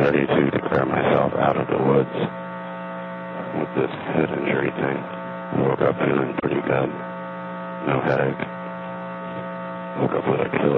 ready to declare myself out of the woods with this head injury thing. I woke up feeling pretty good. No headache. Woke up with a killer